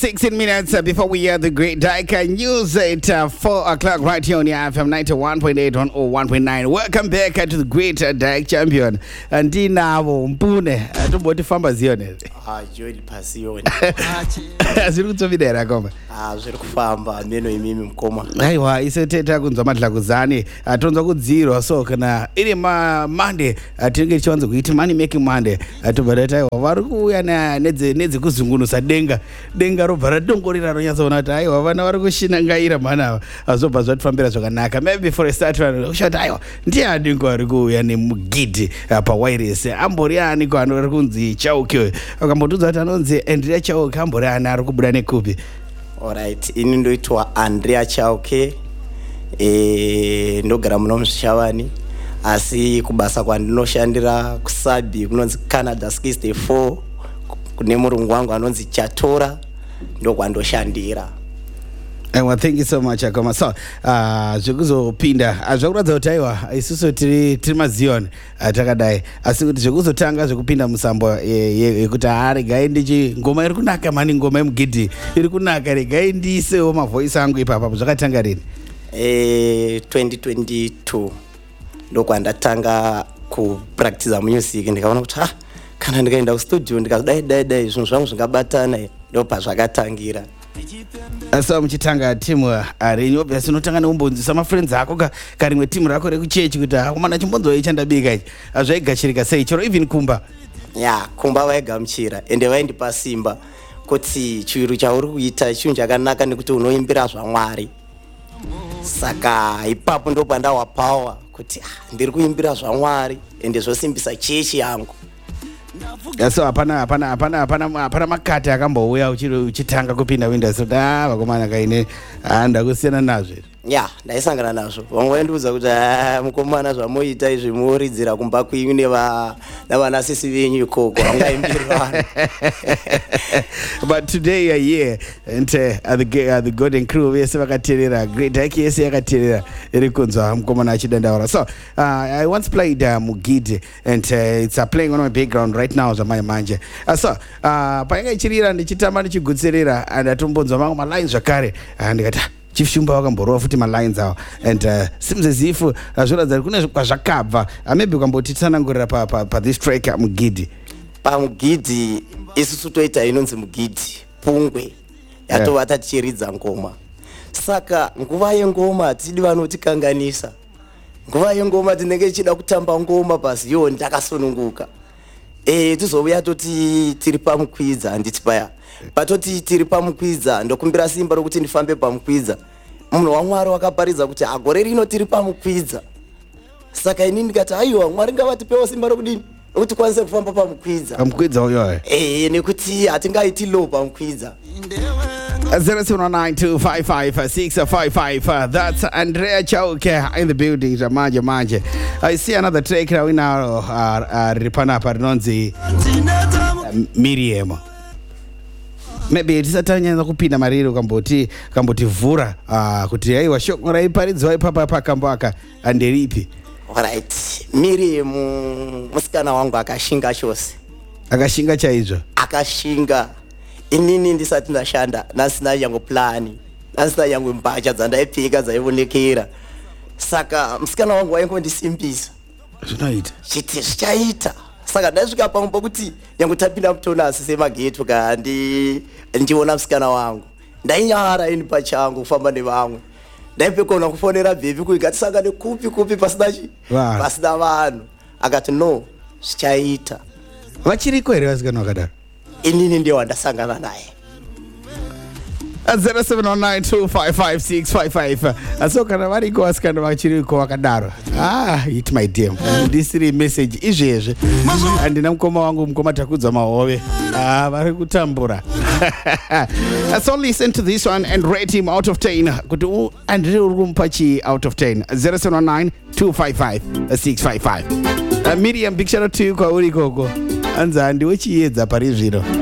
16 minutes before we hear the great Daika news at 4 o'clock right here on the FM 91.8 on 101.9. Welcome back to the great Daika champion. Ndinavo Mpune tomboti famba zione. Joel Pasione. Zviri kutsomidera koma. Zviri kufamba meno imimi mkoma. Aiwa iseteta kunzwa madlakuzani atonzwa kudzirwa so kana iri Monday tinenge tichiwanza kuita money making Monday tobva aiwa vari kuuya nedze kuzungunusa denga robva radongorera ronyatsoona kuti aiwa vana vari kushinangaira mhana azobva zvatifambira zvakanaka. Maybe for a start ushati aiwa ndianiko ari kuuya nemugidhi pawireless ambori aniko ari kunzi Chauke akambotudza kuti anonzi Andrea Chauke ambori ani ari kubuda nekupi. Alright, ini ndoitwa Andrea Chauke, ndogara muno muShavani, asi kubasa kwandinoshandira kusabi kunonzi Canada 64, kune murungu wangu anonzi Chatora, ndokwandoshandira. Well, thank you so much Akoma. So, zvekuzopinda zvakuratidza kuti aiwa isusu tiri mazioni takadai asi kuti zvekuzotanga zvekupinda musambo yekuti regai ndichi ngoma iri kunaka mani ngoma yemugidhi iri kunaka regai ndiisewo mavoisi angu ipapa zvakatanga rini? 2022 ndokwandatanga kupractice music ndikaona kuti kana ndikaenda kustudio ndikadai zvinhu zvangu zvingabatana ndopa zvakatangira. So muchitanga timu renyu obviously unotanga neumbonzisa mafriends ako karimwe timu rako rekuchechi kuti akomana chimbonzo ichandabika ichi zvaigashirika sei chero even kumba kumba vaigamuchira ende vaindipa simba kuti chiuru chauri kuita chinhu chakanaka nekuti unoimbira zvaMwari. Saka ipapo ndopandawa power kuti ndiri kuimbira zvaMwari ende zvosimbisa chechi yangu. So hapana makati akambouya uchitanga kupinda windows kuti vakomana kaine ndakusiyana nazvo. Ndaisangana nazvo. Vamwe vaindiudza kuti mukomana zvamuita izvi muoridzira kumba kwenyu navanasisi venyu ikoko hamungaimbiri vanhu. But today you're here and the golden crew vese vakateerera great hike yese yakateerera iri kunzwa mukomana achidandaura. So I once played mugidhi and it's playing on my background right now zvamanje manje. So painga ichirira ndichitamba ndichigutserera ndatombonzwa mamwe malines zvakare ndikati chifishumba wakamborova futi malines awo and seems as if zvoratidza kune kwazvakabva maybe ukambotitsanangurira pa this track mugidhi. Pamugidhi isusu toita inonzi mugidhi pungwe yatova tichiridza ngoma. Saka nguva yengoma tidi vanotikanganisa. Nguva yengoma tinenge tichida kutamba ngoma basi ndakasununguka. Tizouya toti tiri pamukwidza handiti paya patoti tiri pamukwidza ndokumbira simba rokuti ndifambe pamukwidza munhu waMwari wakaparidza kuti gore rino tiri pamukwidza. Saka ini ndikati aiwa Mwari ngavatipewo simba rokudini rokuti kwanise kufamba pamukwidza uyoyo nekuti hatingaiti low pamukwidza. 0792555655 that's Andrea Chauke in the building manje. I see another track now ripanapa rinonzi Miriam. Maybe tisatanyanya kupinda mariri ukamboti vhura kuti aiwa shoko raiparidzwa ipapa pakambo aka anderipi. Alright, Miriam musikana wangu akashinga chose. Akashinga chaizvo. Akashinga. Inini ndisati ndashanda nasina yangu plani nasina yangu mbacha dzandaipfeka dzaionekera. Saka musikana wangu waingondisimbisa zvinoita chiti zvichaita. Saka ndasvika pamwe kuti yangu tapinda mutonasi semageto ndiona musikana wangu ndainyara ini pachangu kufamba nevamwe ndaipekona kufonera bhebi kuikatisangane kupi pasina vanhu akati no zvichaita. Vachiriko here vasikana vakadaro? Inini ndiye wandasangana naye. 0709255655 so kana variko vasikana vachiriko vakadaro hit my DM ndisiri message izvezve handina mukoma wangu mukoma takudza mahove vari kutambura. So listen to this one and rate him out of 10 kuti andiri uri kumupa chi out of 10. 0709255655. Miriam, big shout out to you kwauri koko anza ndiwe chiedza pari zvino.